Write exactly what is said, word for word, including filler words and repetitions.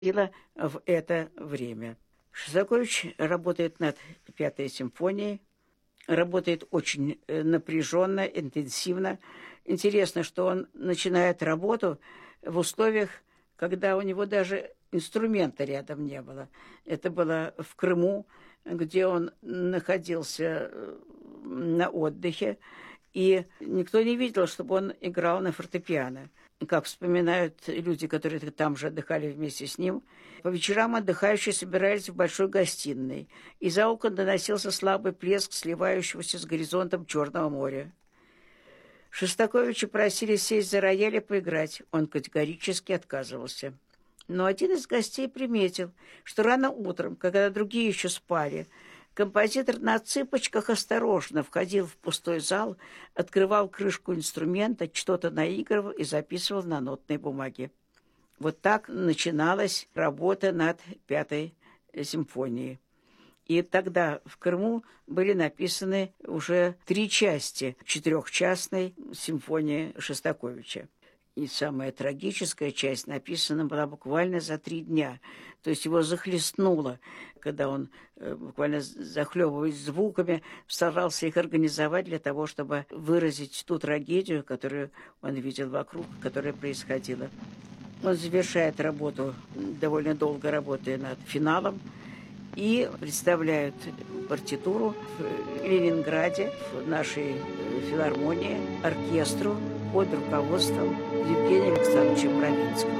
происходило в это время. Шостакович работает над Пятой симфонией, работает очень напряженно, интенсивно. Интересно, что он начинает работу в условиях, когда у него даже инструмента рядом не было. Это было в Крыму, где он находился на отдыхе, и никто не видел, чтобы он играл на фортепиано. Как вспоминают люди, которые там же отдыхали вместе с ним, по вечерам отдыхающие собирались в большой гостиной. Из-за окон доносился слабый плеск сливающегося с горизонтом Черного моря. Шостаковича просили сесть за рояль и поиграть. Он категорически отказывался. Но один из гостей приметил, что рано утром, когда другие еще спали, композитор на цыпочках осторожно входил в пустой зал, открывал крышку инструмента, что-то наигрывал и записывал на нотной бумаге. Вот так начиналась работа над Пятой симфонией. И тогда в Крыму были написаны уже три части четырехчастной симфонии Шостаковича. И самая трагическая часть написана была буквально за три дня. То есть его захлестнуло, когда он, буквально захлебываясь звуками, старался их организовать для того, чтобы выразить ту трагедию, которую он видел вокруг, которая происходила. Он завершает работу, довольно долго работая над финалом, и представляют партитуру в Ленинграде, в нашей филармонии, оркестру под руководством Евгения Александровича Бровинского.